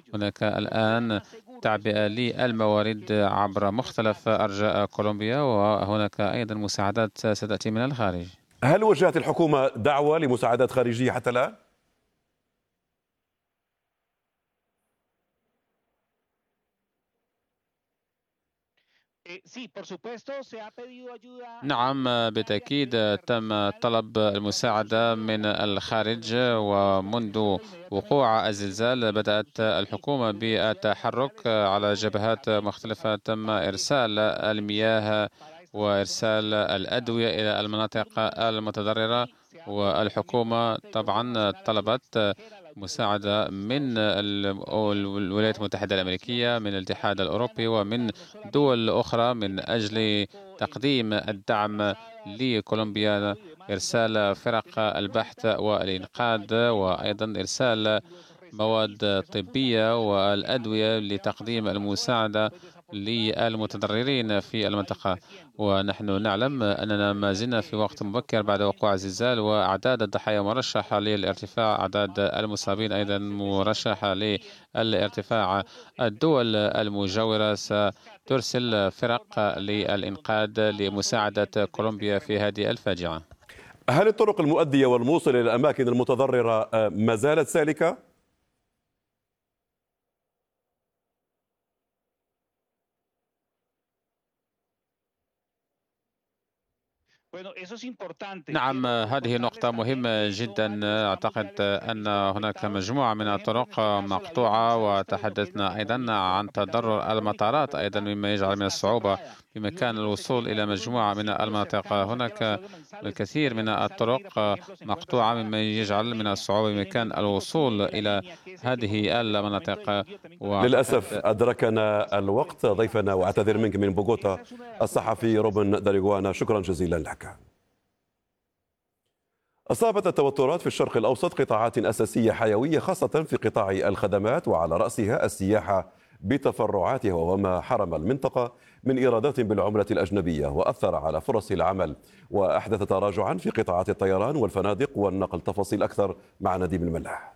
هناك الآن تعبئة للموارد عبر مختلف أرجاء كولومبيا، وهناك أيضا مساعدات ستأتي من الخارج. هل وجهت الحكومة دعوة لمساعدات خارجية حتى الآن؟ نعم، بالتأكيد تم طلب المساعدة من الخارج، ومنذ وقوع الزلزال بدأت الحكومة بالتحرك على جبهات مختلفة. تم إرسال المياه وإرسال الأدوية إلى المناطق المتضررة، والحكومة طبعا طلبت مساعدة من الولايات المتحدة الأمريكية، من الاتحاد الأوروبي، ومن دول أخرى من أجل تقديم الدعم لكولومبيا، إرسال فرق البحث والإنقاذ، وأيضا إرسال مواد طبية والأدوية لتقديم المساعدة للمتضررين في المنطقة. ونحن نعلم أننا ما زلنا في وقت مبكر بعد وقوع الزلزال، وأعداد الضحايا مرشحة للارتفاع، أعداد المصابين أيضا مرشحة للارتفاع. الدول المجاورة سترسل فرق للإنقاذ لمساعدة كولومبيا في هذه الفاجعة. هل الطرق المؤدية والموصلة إلى الأماكن المتضررة ما زالت سالكة؟ نعم، هذه نقطة مهمة جدا. أعتقد أن هناك مجموعة من الطرق مقطوعة، وتحدثنا أيضا عن تضرر المطارات أيضا، مما يجعل من الصعوبة بمكان الوصول إلى مجموعة من المناطق. هناك الكثير من الطرق مقطوعة، مما يجعل من الصعوبة بمكان الوصول إلى هذه المناطق. للأسف أدركنا الوقت. ضيفنا وأعتذر منك من بوغوتا الصحفي روبن داريغوانا، شكرا جزيلا لك. أصابت التوترات في الشرق الأوسط قطاعات أساسية حيوية، خاصة في قطاع الخدمات، وعلى رأسها السياحة بتفرعاتها، وما حرم المنطقة من إيرادات بالعملة الأجنبية، وأثر على فرص العمل، وأحدث تراجعا في قطاعات الطيران والفنادق والنقل. تفاصيل أكثر مع نديم الملاح.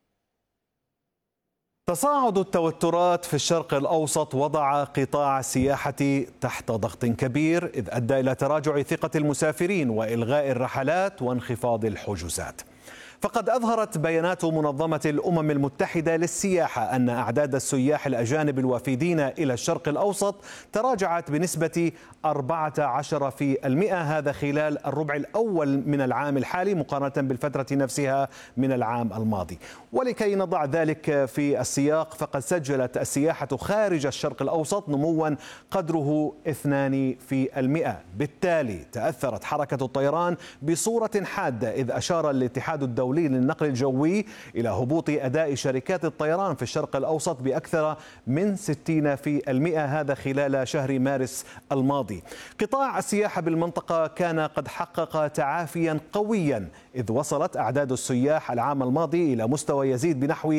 تصاعد التوترات في الشرق الأوسط وضع قطاع السياحة تحت ضغط كبير، إذ أدى إلى تراجع ثقة المسافرين وإلغاء الرحلات وانخفاض الحجوزات. فقد أظهرت بيانات منظمة الأمم المتحدة للسياحة أن أعداد السياح الأجانب الوافدين إلى الشرق الأوسط تراجعت بنسبة 14%، هذا خلال الربع الأول من العام الحالي مقارنة بالفترة نفسها من العام الماضي. ولكي نضع ذلك في السياق، فقد سجلت السياحة خارج الشرق الأوسط نموا قدره 2%. بالتالي تأثرت حركة الطيران بصورة حادة، إذ أشار الاتحاد الدولي للنقل الجوي إلى هبوط أداء شركات الطيران في الشرق الأوسط بأكثر من 60%، هذا خلال شهر مارس الماضي. قطاع السياحة بالمنطقة كان قد حقق تعافيا قويا، إذ وصلت أعداد السياح العام الماضي إلى مستوى يزيد بنحو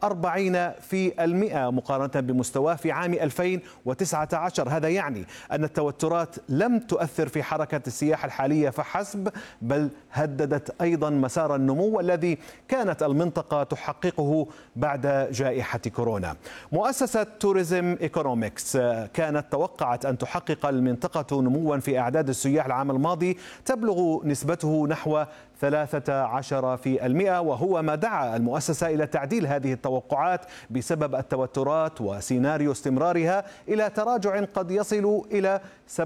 40% مقارنة بمستواه في عام 2019. هذا يعني أن التوترات لم تؤثر في حركة السياحة الحالية فحسب، بل هددت أيضا مسار النمو الذي كانت المنطقة تحققه بعد جائحة كورونا. مؤسسة توريزم ايكونومكس كانت توقعت أن تحقق المنطقة نموا في أعداد السياح العام الماضي تبلغ نسبته نحو 13%، وهو ما دعا المؤسسة إلى تعديل هذه التوقعات بسبب التوترات وسيناريو استمرارها إلى تراجع قد يصل إلى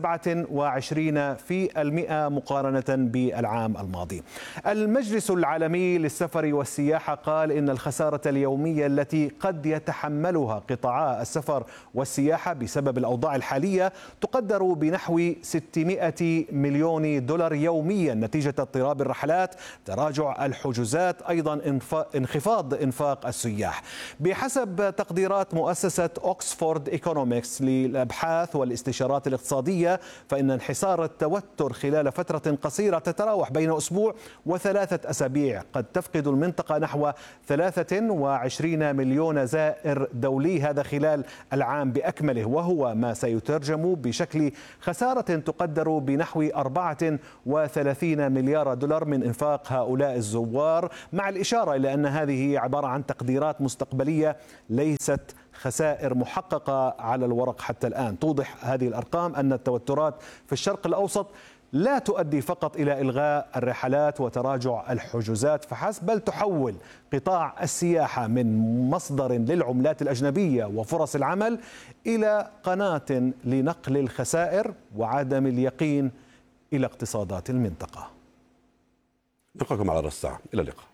27% مقارنة بالعام الماضي. المجلس العالمي للسفر والسياحة قال إن الخسارة اليومية التي قد يتحملها قطاعا السفر والسياحة بسبب الأوضاع الحالية تقدر بنحو 600 مليون دولار يوميا، نتيجة اضطراب الرحلات، تراجع الحجوزات، أيضا انخفاض إنفاق السياح. بحسب تقديرات مؤسسة أوكسفورد ايكونومكس للأبحاث والاستشارات الاقتصادية، فإن انحسار التوتر خلال فترة قصيرة تتراوح بين أسبوع وثلاثة أسابيع قد تفقد المنطقة نحو 23 مليون زائر دولي، هذا خلال العام بأكمله، وهو ما سيترجم بشكل خسارة تقدر بنحو 34 مليار دولار من إنفاق هؤلاء الزوار، مع الإشارة إلى أن هذه عبارة عن تقديرات مستقبلية ليست خسائر محققة على الورق حتى الآن. توضح هذه الأرقام أن التوترات في الشرق الأوسط لا تؤدي فقط إلى إلغاء الرحلات وتراجع الحجوزات فحسب، بل تحول قطاع السياحة من مصدر للعملات الأجنبية وفرص العمل إلى قناة لنقل الخسائر وعدم اليقين إلى اقتصادات المنطقة. نلقاكم على الساعة، إلى اللقاء.